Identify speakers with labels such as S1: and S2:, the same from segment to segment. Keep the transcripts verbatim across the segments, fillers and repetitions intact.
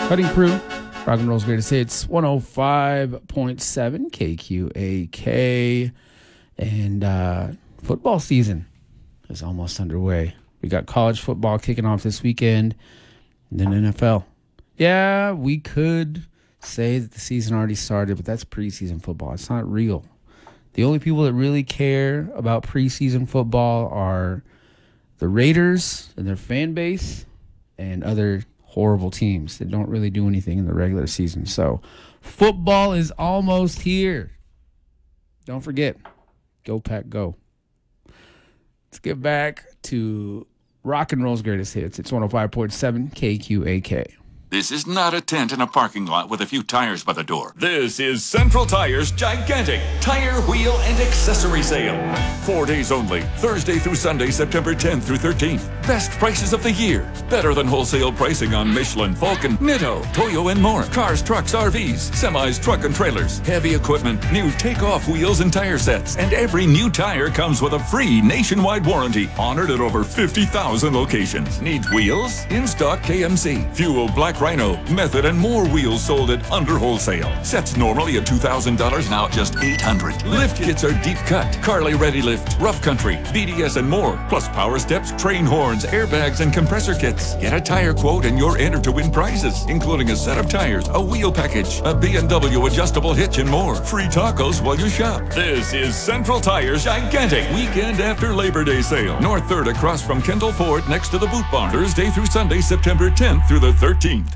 S1: Cutting Crew, Rock and Roll's Greatest Hits, one oh five point seven K Q A K. And uh, football season is almost underway. We got college football kicking off this weekend, and then N F L. Yeah, we could say that the season already started, but that's preseason football. It's not real. The only people that really care about preseason football are the Raiders and their fan base and other horrible teams that don't really do anything in the regular season. So football is almost here. Don't forget, go Pack Go. Let's get back to Rock and Roll's Greatest Hits. It's one oh five point seven K Q A K.
S2: This is not a tent in a parking lot with a few tires by the door. This is Central Tire's gigantic tire, wheel, and accessory sale. Four days only, Thursday through Sunday, September tenth through thirteenth. Best prices of the year. Better than wholesale pricing on Michelin, Vulcan, Nitto, Toyo, and more. Cars, trucks, R Vs, semis, truck and trailers, heavy equipment, new take-off wheels and tire sets. And every new tire comes with a free nationwide warranty, honored at over fifty thousand locations. Need wheels? In stock K M C, Fuel, Black Rhino, Method, and more wheels sold at under wholesale. Sets normally at two thousand dollars, now just eight hundred dollars. Lift kits are deep cut, Carly Ready Lift, Rough Country, B D S, and more. Plus power steps, train horns, airbags, and compressor kits. Get a tire quote and you're entered to win prizes, including a set of tires, a wheel package, a B M W adjustable hitch, and more. Free tacos while you shop. This is Central Tire's gigantic weekend after Labor Day sale. North third across from Kendall Ford next to the Boot Barn. Thursday through Sunday, September tenth through the thirteenth.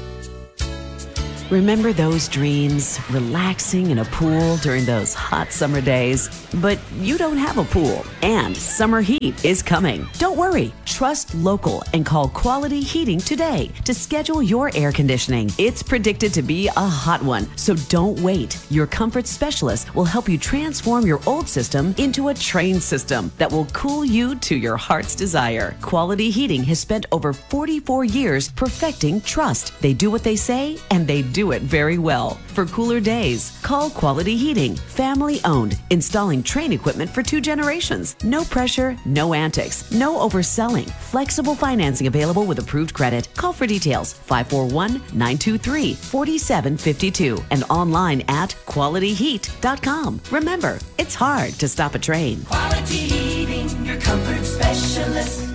S3: Remember those dreams? Relaxing in a pool during those hot summer days? But you don't have a pool, and summer heat is coming. Don't worry. Trust local and call Quality Heating today to schedule your air conditioning. It's predicted to be a hot one, so don't wait. Your comfort specialist will help you transform your old system into a trained system that will cool you to your heart's desire. Quality Heating has spent over forty-four years perfecting trust. They do what they say, and they do it very well. For cooler days, call Quality Heating. Family owned, installing Trane equipment for two generations. No pressure, no antics, no overselling. Flexible financing available with approved credit. Call for details, five four one, nine two three, four seven five two, and online at quality heat dot com. Remember, it's hard to stop a Trane.
S4: Quality Heating, your comfort specialist.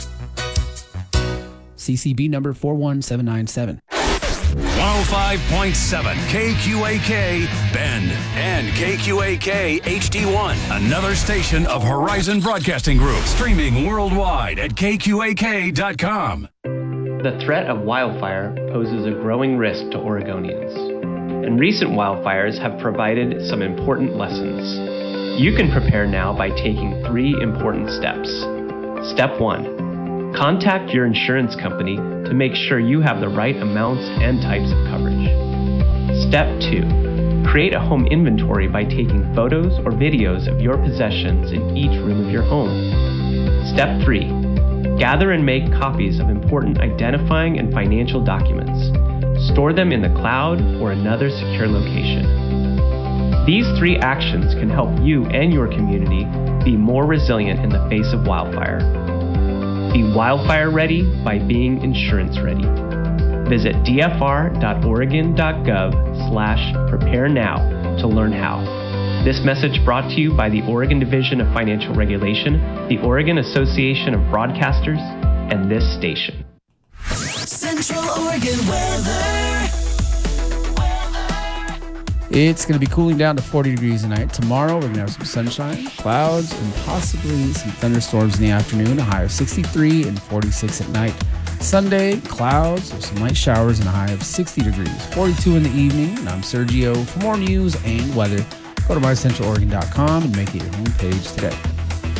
S1: C C B number four one seven nine seven.
S5: one oh five point seven K Q A K Bend and K Q A K H D one, another station of Horizon Broadcasting Group, streaming worldwide at K Q A K dot com.
S6: The threat of wildfire poses a growing risk to Oregonians, and recent wildfires have provided some important lessons. You can prepare now by taking three important steps. Step one. Contact your insurance company to make sure you have the right amounts and types of coverage. Step two. Create a home inventory by taking photos or videos of your possessions in each room of your home. Step three. Gather and make copies of important identifying and financial documents. Store them in the cloud or another secure location. These three actions can help you and your community be more resilient in the face of wildfire. Be wildfire ready by being insurance ready. Visit d f r dot oregon dot gov slash prepare now to learn how. This message brought to you by the Oregon Division of Financial Regulation, the Oregon Association of Broadcasters, and this station.
S4: Central Oregon weather.
S1: It's going to be cooling down to forty degrees tonight. Tomorrow, we're going to have some sunshine, clouds, and possibly some thunderstorms in the afternoon. A high of sixty-three and forty-six at night. Sunday, clouds with some light showers and a high of sixty degrees. forty-two in the evening. And I'm Sergio. For more news and weather, go to my central oregon dot com and make it your homepage today.